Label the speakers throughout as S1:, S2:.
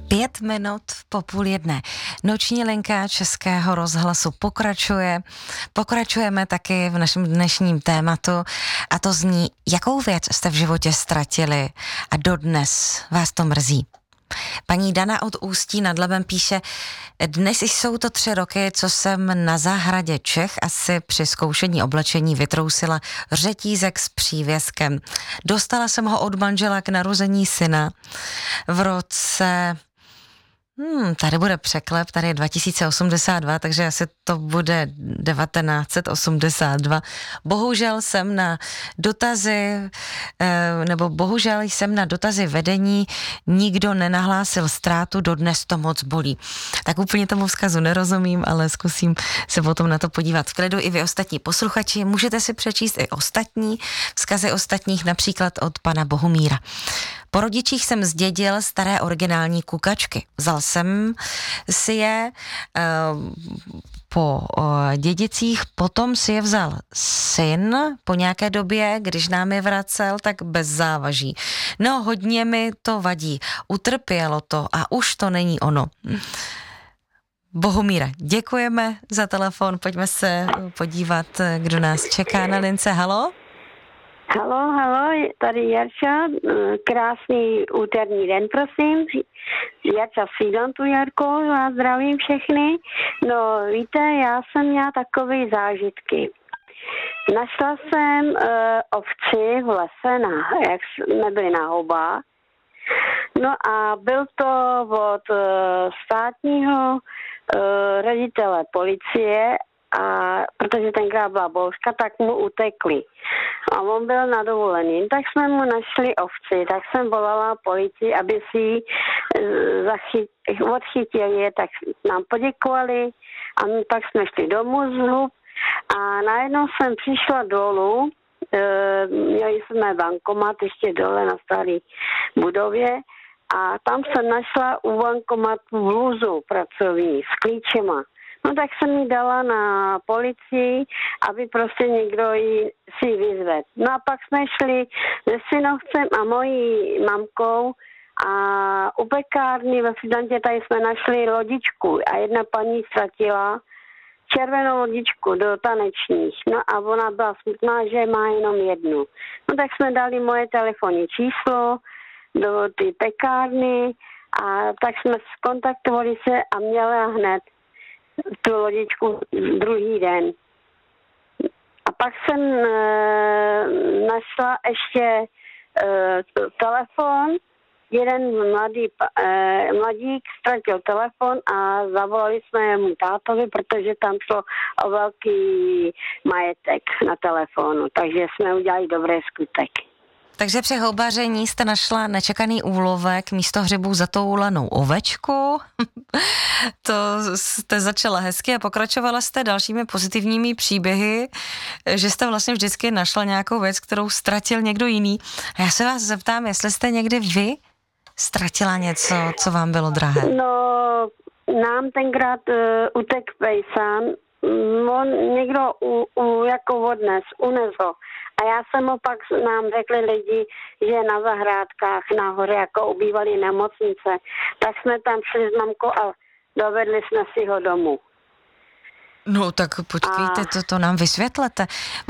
S1: 5 minut po 12:30. Noční linka Českého rozhlasu pokračuje. Pokračujeme taky v našem dnešním tématu a to zní, jakou věc jste v životě ztratili a dodnes vás to mrzí. Paní Dana od Ústí nad Labem píše, dnes jsou to 3 roky, co jsem na zahradě Čech asi při zkoušení oblečení vytrousila řetízek s přívěskem. Dostala jsem ho od manžela k narození syna v roce... tady bude překlep, tady je 2082, takže asi to bude 1982. Bohužel jsem na dotazy vedení nikdo nenahlásil ztrátu, dodnes to moc bolí. Tak úplně tomu vzkazu nerozumím, ale zkusím se potom na to podívat v klidu. I vy ostatní posluchači, můžete si přečíst i ostatní vzkazy ostatních, například od pana Bohumíra. Po rodičích jsem zdědil staré originální kukačky. Vzal jsem si je po dědicích, potom si je vzal syn po nějaké době, když nám je vracel, tak bez závaží. No, hodně mi to vadí. Utrpělo to a už to není ono. Bohumíra, děkujeme za telefon, pojďme se podívat, kdo nás čeká na lince. Halo?
S2: Halo, tady Jarča, krásný úterní den, prosím. Jarča sídlem tu, Jarko, vás zdravím všechny. No, víte, já jsem měla takové zážitky. Našla jsem ovci v lese, jak jsme byli na houbách. No a byl to od státního ředitele policie, a protože tenkrát byla bouřka, tak mu utekli. A on byl na dovolený. Tak jsme mu našli ovci, tak jsem volala policii, aby si ji odchytili, tak nám poděkovali a tak jsme šli domů zhlub a najednou jsem přišla dolů, měli jsme bankomat ještě dole na staré budově a tam jsem našla u bankomatu bluzu pracovní s klíčema. No tak jsem ji dala na policii, aby prostě někdo si vyzvedl. No a pak jsme šli se synovcem a mojí mamkou a u pekárny ve Fidantě tady jsme našli lodičku a jedna paní ztratila červenou lodičku do tanečních. No a ona byla smutná, že má jenom jednu. No tak jsme dali moje telefonní číslo do ty pekárny a tak jsme skontaktovali se a měla hned tu lodičku druhý den. A pak jsem našla ještě telefon. Jeden mladík ztratil telefon a zavolali jsme mu tátovi, protože tam šlo o velký majetek na telefonu. Takže jsme udělali dobrý skutek.
S1: Takže při houbaření jste našla nečekaný úlovek, místo hřebů zatoulanou ovečku. To jste začala hezky a pokračovala jste dalšími pozitivními příběhy, že jste vlastně vždycky našla nějakou věc, kterou ztratil někdo jiný. A já se vás zeptám, jestli jste někdy vy ztratila něco, co vám bylo drahé.
S2: No, nám tenkrát utek pejsan, on někdo jako odnes, unesl. A já jsem opak, nám řekli lidi, že na zahrádkách nahoře jako ubývaly nemocnice, tak jsme tam šli s mamkou a dovedli jsme si ho domů.
S1: No tak počkejte, to nám vysvětlete.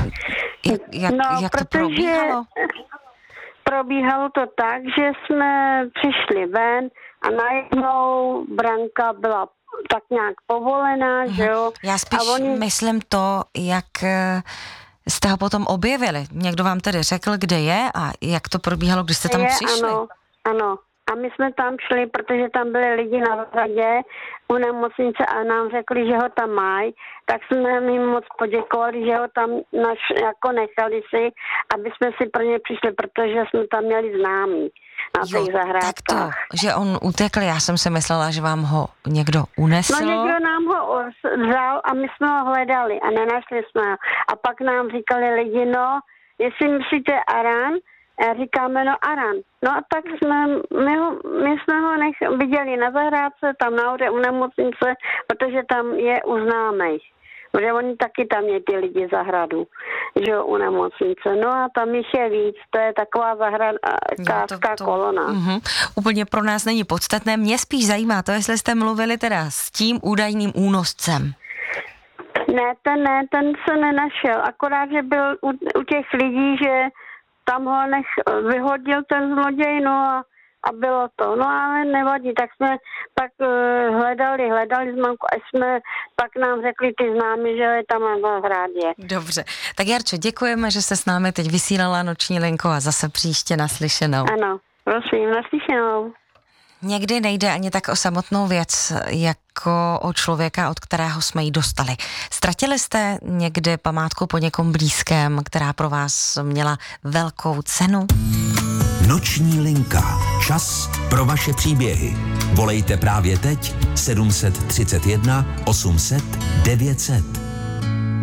S1: Jak to probíhalo?
S2: Probíhalo to tak, že jsme přišli ven a najednou branka byla tak nějak povolená, že jo.
S1: Já spíš myslím to, jak jste ho potom objevili. Někdo vám tedy řekl, kde je a jak to probíhalo, když jste tam přišli?
S2: Ano. A my jsme tam šli, protože tam byli lidi na zahradě u nemocnice a nám řekli, že ho tam mají, tak jsme jim moc poděkovali, že ho tam jako nechali si, aby jsme si pro ně přišli, protože jsme tam měli známí na těch zahrádkách.
S1: Tak to, že on utekl, já jsem si myslela, že vám ho někdo unesl.
S2: No někdo nám ho vzal a my jsme ho hledali a nenašli jsme ho. A pak nám říkali lidi, no, jestli myslíte Aran, a říkáme, no Aran. No a tak my jsme ho viděli na zahrádce, tam nahoře u nemocnice, protože tam je u známých. Protože oni taky tam měli ty lidi zahradu, že jo, u nemocnice. No a tam jich je víc, to je taková zahrádkářská kolona.
S1: Úplně pro nás není podstatné, mě spíš zajímá to, jestli jste mluvili teda s tím údajným únoscem.
S2: Ne, ten se nenašel, akorát, že byl u těch lidí, že tam ho vyhodil ten zloděj, no a bylo to. No ale nevadí, tak jsme pak hledali s mamkou, až jsme pak nám řekli ty známi, že je tam na zahrádě.
S1: Dobře, tak Jarčo, děkujeme, že jste s námi teď vysílala Noční Lenko a zase příště naslyšenou.
S2: Ano, prosím, naslyšenou.
S1: Někdy nejde ani tak o samotnou věc, jako o člověka, od kterého jsme ji dostali. Ztratili jste někdy památku po někom blízkém, která pro vás měla velkou cenu?
S3: Noční linka. Čas pro vaše příběhy. Volejte právě teď 731 800 900.